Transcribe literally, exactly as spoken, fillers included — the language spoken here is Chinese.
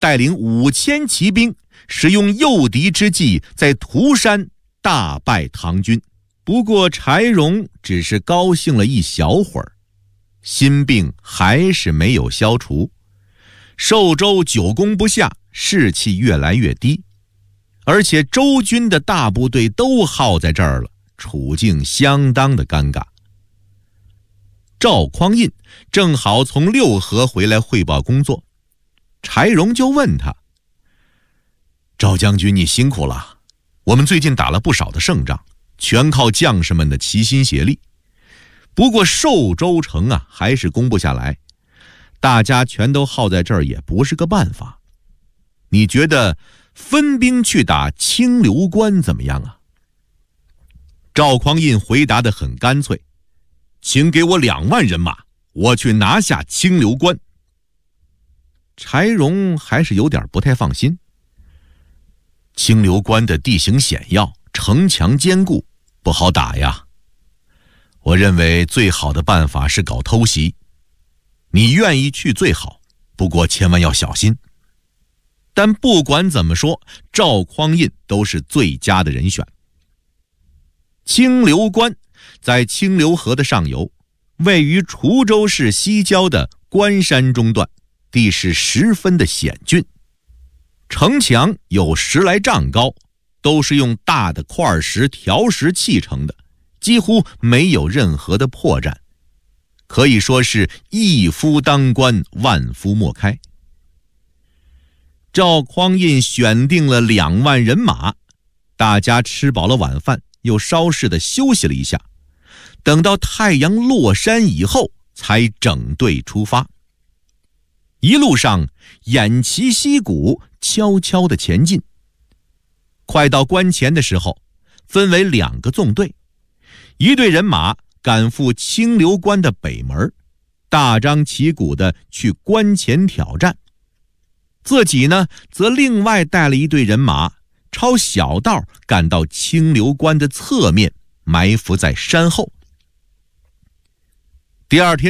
带领五千骑兵，使用诱敌之计，在涂山大败唐军。不过柴荣只是高兴了一小会儿，心病还是没有消除。寿州久攻不下，士气越来越低，而且周军的大部队都耗在这儿了，处境相当的尴尬。赵匡胤正好从六合回来汇报工作，柴荣就问他：赵将军，你辛苦了，我们最近打了不少的胜仗，全靠将士们的齐心协力。不过寿州城啊，还是攻不下来，大家全都耗在这儿也不是个办法。你觉得分兵去打清流关怎么样啊？赵匡胤回答得很干脆：请给我两万人马，我去拿下清流关。柴荣还是有点不太放心。清流关的地形险要，城墙坚固，不好打呀。我认为最好的办法是搞偷袭。你愿意去最好，不过千万要小心。但不管怎么说，赵匡胤都是最佳的人选。清流关在清流河的上游，位于滁州市西郊的关山中段，地势十分的险峻。城墙有十来丈高，都是用大的块石条石砌成的，几乎没有任何的破绽，可以说是一夫当关，万夫莫开。赵匡胤选定了两万人马，大家吃饱了晚饭，又稍事的休息了一下，等到太阳落山以后，才整队出发。一路上偃旗息鼓，悄悄地前进。快到关前的时候，分为两个纵队，一队人马赶赴清流关的北门，大张旗鼓地去关前挑战。自己呢，则另外带了一队人马，抄小道赶到清流关的侧面，埋伏在山后。第二天